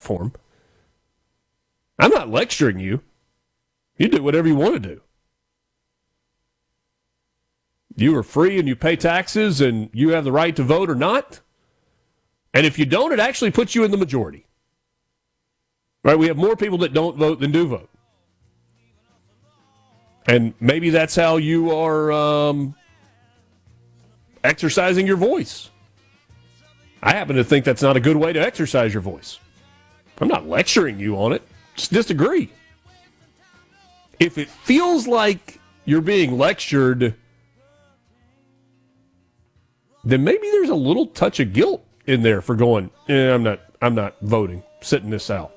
platform. I'm not lecturing you. You do whatever you want to do. You are free and you pay taxes and you have the right to vote or not. And if you don't, it actually puts you in the majority. Right? We have more people that don't vote than do vote. And maybe that's how you are exercising your voice. I happen to think that's not a good way to exercise your voice. I'm not lecturing you on it. Just disagree. If it feels like you're being lectured, then maybe there's a little touch of guilt in there for going, I'm not voting, sitting this out.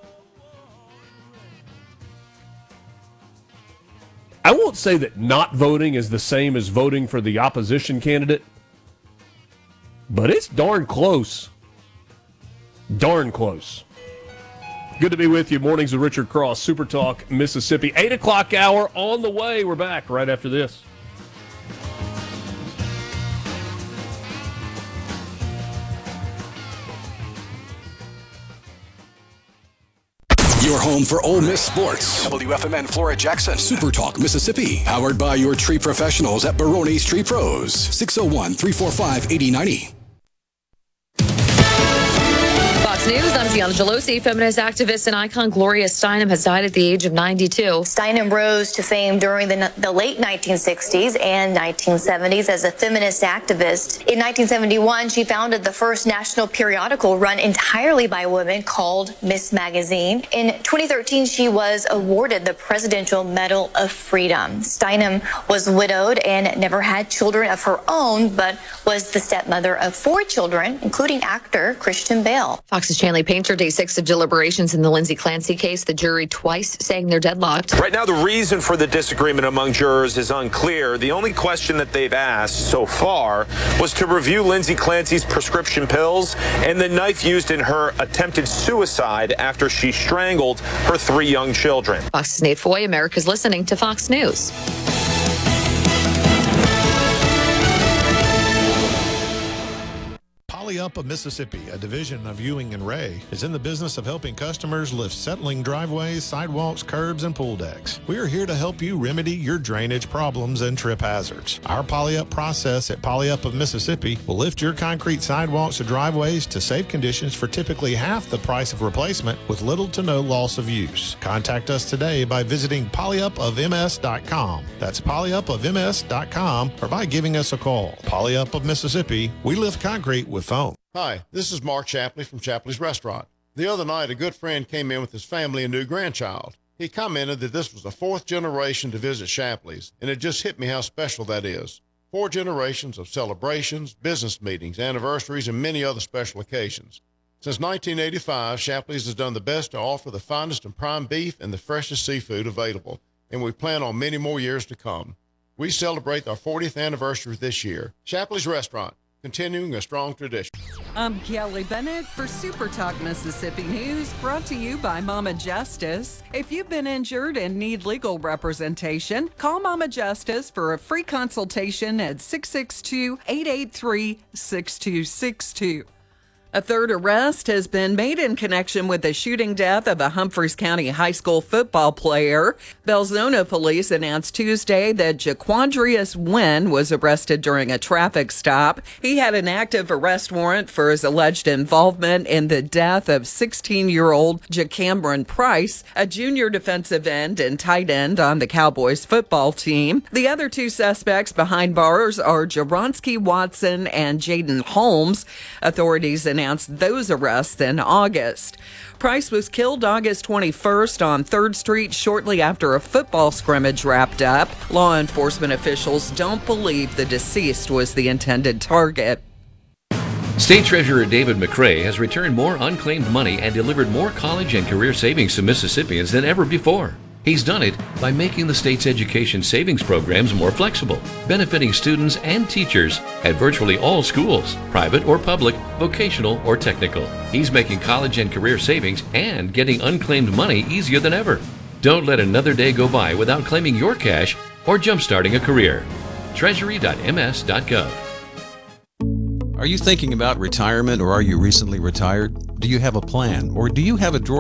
I won't say that not voting is the same as voting for the opposition candidate, but it's darn close. Darn close. Good to be with you. Mornings with Richard Cross, Super Talk, Mississippi. 8 o'clock hour on the way. We're back right after this. Your home for Ole Miss sports. WFMN Flora Jackson. Super Talk Mississippi. Powered by your tree professionals at Barone's Tree Pros. 601-345-8090. Fox News, I'm Gianna Gelosi. Feminist activist and icon Gloria Steinem has died at the age of 92. Steinem rose to fame during the late 1960s and 1970s as a feminist activist. In 1971, she founded the first national periodical run entirely by women called Miss Magazine. In 2013, she was awarded the Presidential Medal of Freedom. Steinem was widowed and never had children of her own, but was the stepmother of 4 children, including actor Christian Bale. Fox's Chanley Painter, day 6 of deliberations in the Lindsay Clancy case. The jury twice saying they're deadlocked. Right now, the reason for the disagreement among jurors is unclear. The only question that they've asked so far was to review Lindsay Clancy's prescription pills and the knife used in her attempted suicide after she strangled her 3 young children. Fox's Nate Foy, America's listening to Fox News. Up of Mississippi, a division of Ewing and Ray, is in the business of helping customers lift settling driveways, sidewalks, curbs, and pool decks. We are here to help you remedy your drainage problems and trip hazards. Our Poly-Up process at Poly-Up of Mississippi will lift your concrete sidewalks or driveways to safe conditions for typically half the price of replacement with little to no loss of use. Contact us today by visiting polyupofms.com. That's polyupofms.com, or by giving us a call. Poly-Up of Mississippi, we lift concrete with foam. Hi, this is Mark Shapley from Shapley's Restaurant. The other night, a good friend came in with his family and new grandchild. He commented that this was the 4th generation to visit Shapley's, and it just hit me how special that is. 4 generations of celebrations, business meetings, anniversaries, and many other special occasions. Since 1985, Shapley's has done the best to offer the finest and prime beef and the freshest seafood available, and we plan on many more years to come. We celebrate our 40th anniversary this year. Shapley's Restaurant, continuing a strong tradition. I'm Kelly Bennett for Super Talk Mississippi News, brought to you by Mama Justice. If you've been injured and need legal representation, call Mama Justice for a free consultation at 662-883-6262. A third arrest has been made in connection with the shooting death of a Humphreys County high school football player. Belzona police announced Tuesday that Jaquandrius Wynn was arrested during a traffic stop. He had an active arrest warrant for his alleged involvement in the death of 16-year-old JaCameron Price, a junior defensive end and tight end on the Cowboys football team. The other 2 suspects behind bars are Jaronski Watson and Jaden Holmes. Authorities announced those arrests in August. Price was killed August 21st on 3rd Street shortly after a football scrimmage wrapped up. Law enforcement officials don't believe the deceased was the intended target. State Treasurer David McCray has returned more unclaimed money and delivered more college and career savings to Mississippians than ever before. He's done it by making the state's education savings programs more flexible, benefiting students and teachers at virtually all schools, private or public, vocational or technical. He's making college and career savings and getting unclaimed money easier than ever. Don't let another day go by without claiming your cash or jumpstarting a career. Treasury.ms.gov. Are you thinking about retirement, or are you recently retired? Do you have a plan, or do you have a drawer